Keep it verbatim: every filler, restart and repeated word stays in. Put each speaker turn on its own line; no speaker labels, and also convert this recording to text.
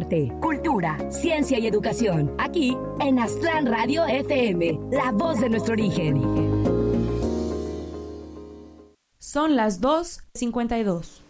arte, cultura, ciencia y educación. Aquí en Aztlán Radio F M, la voz de nuestro origen.
Son las dos cincuenta y dos.